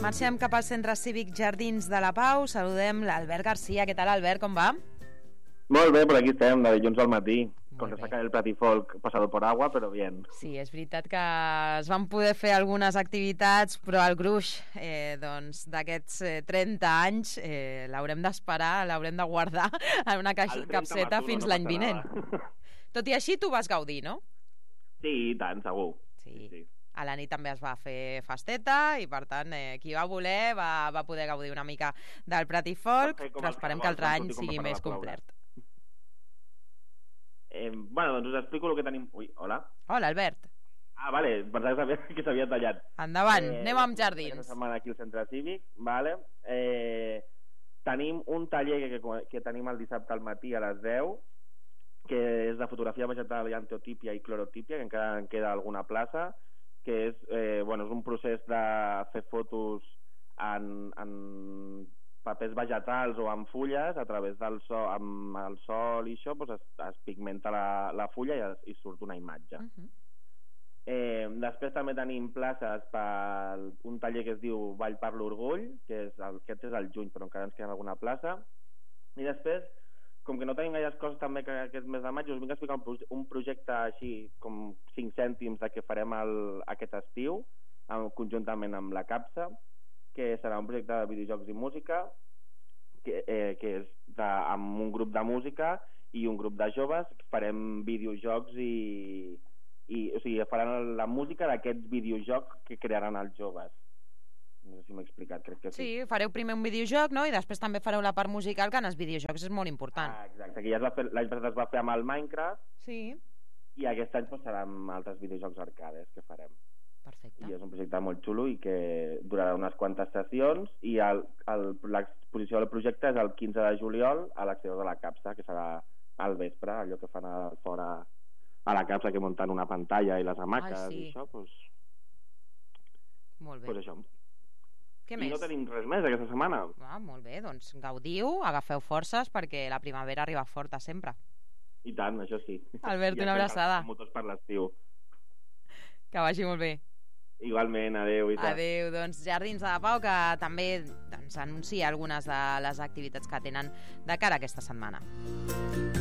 Marxem cap al Centre Cívic Jardins de la Pau. Saludem l'Albert Garcia. Què tal, Albert? Com va? Molt bé, per aquí estem, de dilluns al matí. Con Molt bé. resaca del Platifolk pasado por agua, però bien. Sí, és veritat que es van poder fer algunes activitats, però el gruix d'aquests 30 anys l'haurem d'esperar, l'haurem de guardar en una capseta fins l'any vinent. Tot i així, tu vas gaudir, no? Sí, i tant, segur. Sí. A la nit també es va fer festeta i, per tant, qui va voler va poder gaudir una mica del Platifolk, però esperem que l'altre any sigui més complet. Bueno, doncs us explico el que tenim... Ui, hola. Hola, Albert. Ah, vale, pensava que s'havia tallat. Endavant, anem amb jardins. Aquesta setmana aquí al Centre Cívic, vale. Tenim un taller que tenim el dissabte al matí a les 10, que és de fotografia vegetal i anteotípia i clorotípia, que encara en queda alguna plaça, que és un procés de fer fotos en papers vegetals o amb fulles a través del sol, amb el sol i això es pigmenta la fulla i surt una imatge. Després també tenim places per un taller que es diu Ball per l'Orgull, que aquest és al juny, però encara ens queda alguna plaça. I després, com que no tenim gaires coses també que aquest mes de maig, us vinc a explicar un projecte així com 5 cèntims de què farem aquest estiu, conjuntament amb la CAPSA, que serà un projecte de videojocs i música, que és amb un grup de música i un grup de joves. Farem videojocs o sigui, faran la música d'aquests videojocs que crearan els joves. No sé si m'he explicat, crec que sí. Sí, fareu primer un videojoc, no? I després també fareu la part musical, que en els videojocs és molt important. Exacte, que ja l'any passat es va fer amb el Minecraft. Sí. I aquest any serà amb altres videojocs arcades que farem. Perfecte. I és un projecte molt xulo i que durarà unes quantes sessions, i l'exposició del projecte és el 15 de juliol a l'exterior de la CAPSA, que serà al vespre, allò que fan a fora a la CAPSA, que munten una pantalla i les hamaques. Sí. I això, doncs... Molt bé. Doncs això. Què I més? no tenim res més aquesta setmana. Molt bé, doncs gaudiu, agafeu forces, perquè la primavera arriba forta sempre. I tant, això sí. Albert, una abraçada. Motors per l'estiu. Que vagi molt bé. Igualment, adeu. Adeu, doncs Jardins de la Pau, que també anuncia algunes de les activitats que tenen de cara a aquesta setmana.